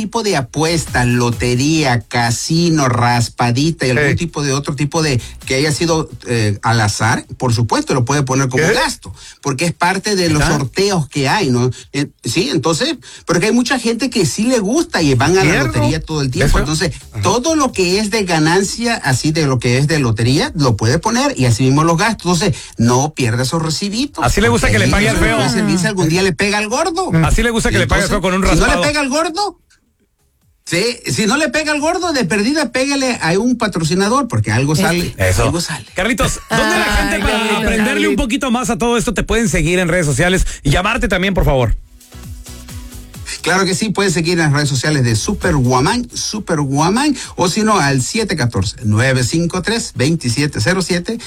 tipo de apuesta, lotería, casino, raspadita y algún tipo de otro tipo de que haya sido al azar, por supuesto lo puede poner como gasto, porque es parte de los sorteos que hay, ¿no? Sí, entonces, porque hay mucha gente que sí le gusta y van a la lotería todo el tiempo. Entonces, todo lo que es de ganancia, así de lo que es de lotería, lo puede poner y así mismo los gastos. Entonces, no pierda esos recibitos. Así le gusta que le pague al feo. Dice algún día le pega al gordo. Así le gusta que le pague al feo con un raspado. Si no le pega al gordo, sí, si no le pega al gordo, de perdida pégale a un patrocinador, porque algo sale. Eso. Algo sale. Carlitos, ¿dónde la gente para aprenderle un poquito más a todo esto te pueden seguir en redes sociales y llamarte también, por favor? Claro que sí, pueden seguir en las redes sociales de Superwoman, o si no, al 714-953-2707,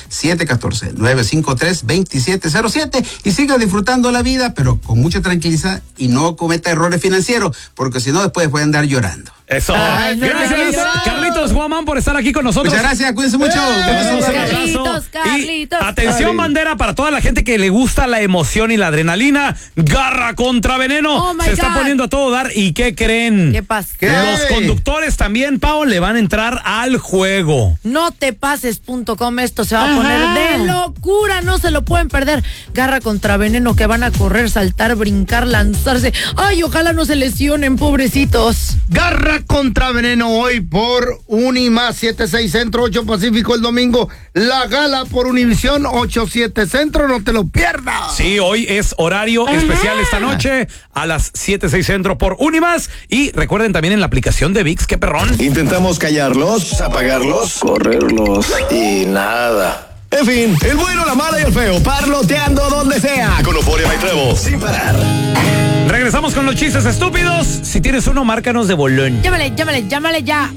714-953-2707, y siga disfrutando la vida, pero con mucha tranquilidad y no cometa errores financieros, porque si no, después pueden andar llorando. Eso. Gracias, Carlitos Guamán, por estar aquí con nosotros. Muchas gracias, cuídense mucho. Carlitos. Y atención, bandera, para toda la gente que le gusta la emoción y la adrenalina, Garra contra Veneno. Se está poniendo a todo dar. ¿Y qué creen? ¿Qué pasa? Los conductores también, Pau, le van a entrar al juego. Notepases.com, esto se va a poner de locura, no se lo pueden perder. Garra contra Veneno, que van a correr, saltar, brincar, lanzarse. Ay, ojalá no se lesionen, pobrecitos. Garra contra Veneno hoy por Unimás 7-6 Centro, 8 Pacífico el domingo. La gala por Univisión 8-7 Centro, no te lo pierdas. Sí, hoy es horario especial esta noche a las 7-6 Centro por Unimás. Y recuerden también en la aplicación de ViX, qué perrón. Intentamos callarlos, apagarlos, correrlos y nada. En fin, el bueno, la mala y el feo, parloteando donde sea, con Euphoria y Trevo, sin parar. Regresamos con los chistes estúpidos. Si tienes uno, márcanos de bolón. Llámale ya.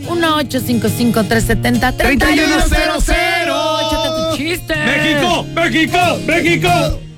1-855-370-3100. Échate tu chiste. México.